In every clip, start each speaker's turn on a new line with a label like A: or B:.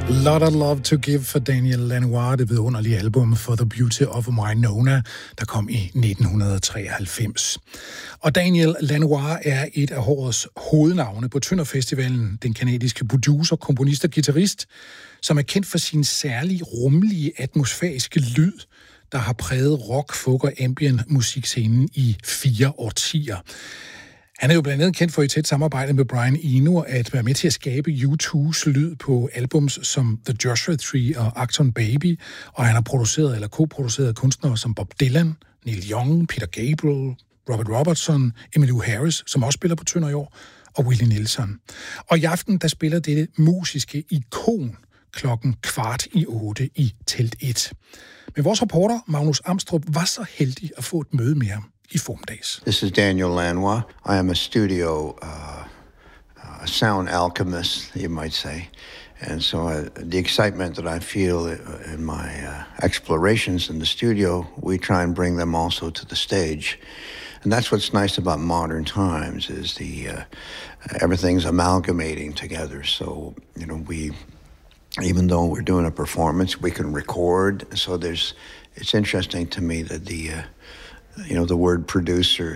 A: Lot of Love to Give for Daniel Lanois, det vidunderlige album For the Beauty of Winona, der kom i 1993. Og Daniel Lanois er et af årets hovednavne på Tønder Festivalen, den kanadiske producer, komponist og guitarist, som er kendt for sin særlige rummelige atmosfæriske lyd, der har præget rock, folk og ambient musikscenen i 4 årtier. Han er jo blandt andet kendt for i tæt samarbejde med Brian Eno at være med til at skabe U2's lyd på albums som The Joshua Tree og Achtung Baby, og han har produceret eller co-produceret kunstnere som Bob Dylan, Neil Young, Peter Gabriel, Robert Robertson, Emmylou Harris, som også spiller på Tønder i år, og Willie Nelson. Og i aften, der spiller dette musiske ikon 7:15 i Telt 1. Men vores reporter, Magnus Amstrup, var så heldig at få et møde med ham i formiddags.
B: This is Daniel Lanois. I am a studio sound alchemist, you might say. And so the excitement that I feel in my explorations in the studio, we try and bring them also to the stage. And that's what's nice about modern times is everything's amalgamating together. So, you know, even though we're doing a performance, we can record. So it's interesting to me that the word producer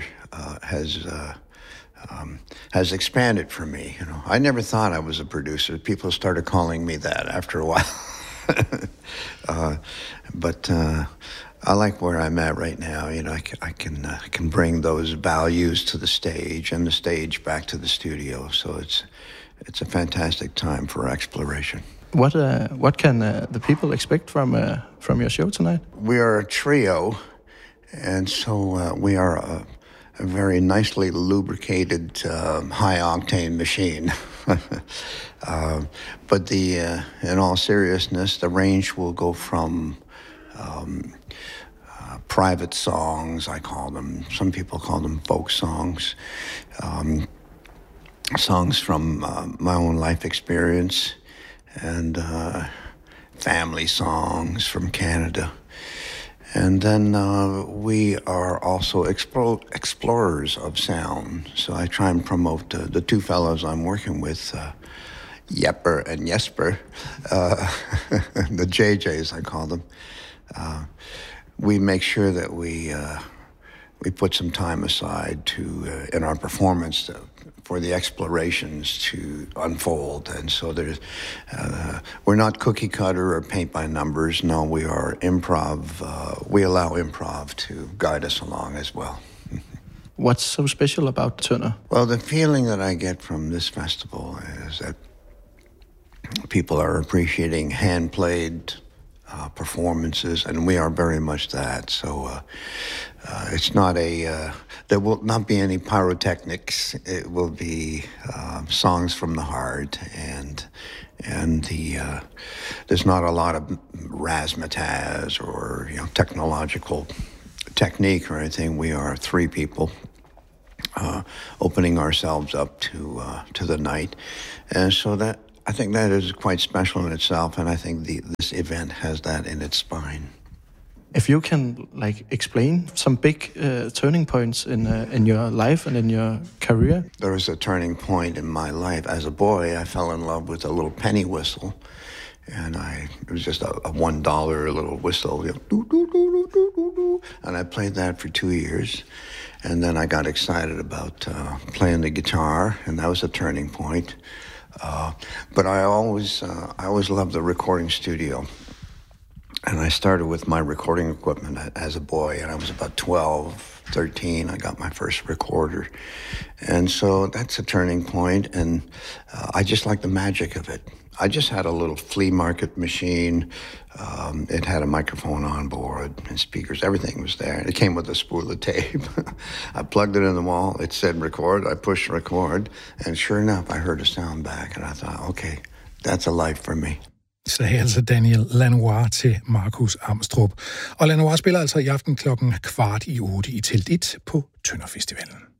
B: has expanded for me. You know, I never thought I was a producer. People started calling me that after a while. But I like where I'm at right now. You know, I can bring those values to the stage and the stage back to the studio. So it's a fantastic time for exploration.
C: What can the people expect from your show tonight?
B: We are a trio. And so we are a very nicely lubricated, high-octane machine. But in all seriousness, the range will go from private songs, I call them. Some people call them folk songs. Songs from my own life experience, and family songs from Canada. And then we are also explorers of sound. So I try and promote the two fellows I'm working with, Jepper and Jesper, the JJs I call them. We make sure that we put some time aside in our performance for the explorations to unfold. And so we're not cookie cutter or paint by numbers. No, we are improv. We allow improv to guide us along as well.
C: What's so special about Tønder?
B: Well, the feeling that I get from this festival is that people are appreciating hand-played performances, and we are very much that. So it's not there will not be any pyrotechnics. It will be songs from the heart, and there's not a lot of razzmatazz or technological technique or anything. We are 3 people opening ourselves up to the night, and so that. I think that is quite special in itself, and I think this event has that in its spine.
C: If you can explain some big turning points in your life and in your career.
B: There was a turning point in my life. As a boy, I fell in love with a little penny whistle, and it was just a $1 little whistle, and I played that for 2 years. And then I got excited about playing the guitar, and that was a turning point. But I always loved the recording studio. And I started with my recording equipment as a boy, and I was about 12, 13. I got my first recorder. And so that's a turning point, and I just like the magic of it. I just had a little flea market machine. It had a microphone on board and speakers. Everything was there. It came with a spool of tape. I plugged it in the wall. It said record. I pushed record. And sure enough, I heard a sound back. And I thought, okay, that's a life for me.
A: Sagde altså Daniel Lanois til Markus Amstrup. Og Lanois spiller altså i aften 7:15 i Telt 1 på Tønder Festivalen.